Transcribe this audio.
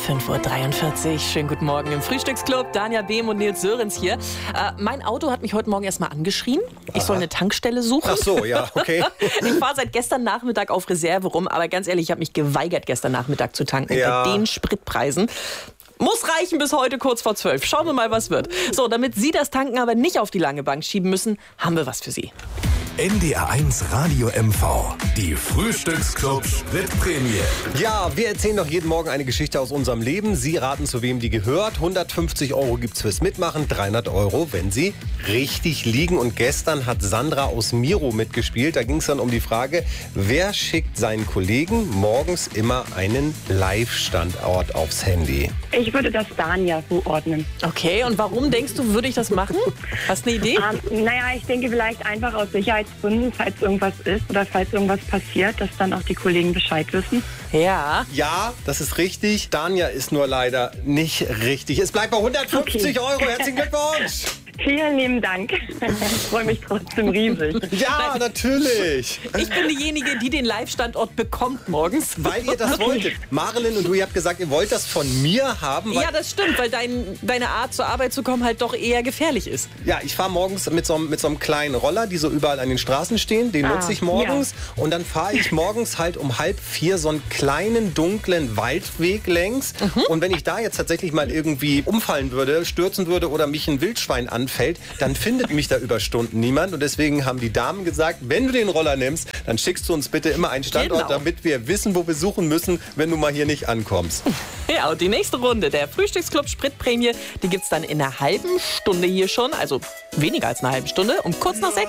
5:43 Uhr. Schönen guten Morgen im Frühstücksclub. Danja Behm und Nils Sörenz hier. Mein Auto hat mich heute Morgen erstmal angeschrien. Ich soll eine Tankstelle suchen. Ach so, ja, okay. Ich fahre seit gestern Nachmittag auf Reserve rum, aber ganz ehrlich, ich habe mich geweigert, gestern Nachmittag zu tanken. Ja. Bei den Spritpreisen. Muss reichen bis heute kurz vor 12. Schauen wir mal, was wird. So, damit Sie das Tanken aber nicht auf die lange Bank schieben müssen, haben wir was für Sie. NDR1 Radio MV. Die Frühstücksclub Spritprämie. Ja, wir erzählen doch jeden Morgen eine Geschichte aus unserem Leben. Sie raten, zu wem die gehört. 150 € gibt's fürs Mitmachen, 300 €, wenn Sie richtig liegen. Und gestern hat Sandra aus Miro mitgespielt. Da ging es dann um die Frage, wer schickt seinen Kollegen morgens immer einen Live-Standort aufs Handy? Ich würde das Danja zuordnen. Okay, und warum denkst du, würde ich das machen? Hast du eine Idee? Ich denke vielleicht einfach aus Sicherheitsgründen, falls irgendwas ist oder falls irgendwas passiert, dass dann auch die Kollegen Bescheid wissen. Ja. Ja, das ist richtig. Danja ist nur leider nicht richtig. Es bleibt bei 150 €. Herzlichen Glückwunsch! Vielen lieben Dank. Ich freue mich trotzdem riesig. Ja, natürlich. Ich bin diejenige, die den Live-Standort bekommt morgens. Weil ihr das wolltet. Marilyn und du, ihr habt gesagt, ihr wollt das von mir haben. Weil Ja, das stimmt, weil deine Art zur Arbeit zu kommen halt doch eher gefährlich ist. Ja, ich fahre morgens mit so einem kleinen Roller, die so überall an den Straßen stehen. Den nutze ich morgens. Ja. Und dann fahre ich morgens halt um 3:30 so einen kleinen, dunklen Waldweg längs. Und wenn ich da jetzt tatsächlich mal irgendwie umfallen würde, stürzen würde oder mich ein Wildschwein anfällt, dann findet mich da über Stunden niemand. Und deswegen haben die Damen gesagt, wenn du den Roller nimmst, dann schickst du uns bitte immer einen Standort, Genau. damit wir wissen, wo wir suchen müssen, wenn du mal hier nicht ankommst. Ja, und die nächste Runde der Frühstücksclub Spritprämie, die gibt's dann in einer halben Stunde hier schon, also weniger als eine halbe Stunde, um kurz nach 6.